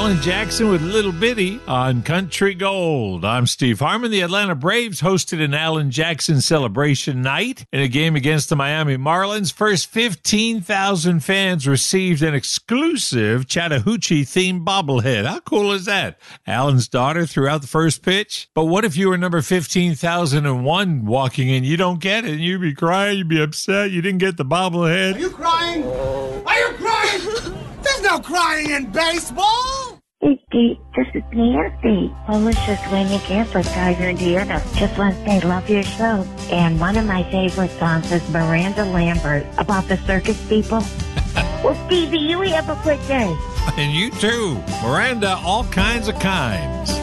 Alan Jackson with Little Bitty on Country Gold. I'm Steve Harmon. The Atlanta Braves hosted an Alan Jackson celebration night in a game against the Miami Marlins. First 15,000 fans received an exclusive Chattahoochee-themed bobblehead. How cool is that? Alan's daughter threw out the first pitch. But what if you were number 15,001 walking in? You don't get it, and you'd be crying, you'd be upset, you didn't get the bobblehead. Are you crying? Are you crying? There's no crying in baseball! Hey, Pete, this is Nancy. Alicia Sweeney Campus, Tiger, Indiana. Just want to say love your show. And one of my favorite songs is Miranda Lambert about the circus people. Well, Stevie, you have a good day. And you too. Miranda, all kinds of kinds.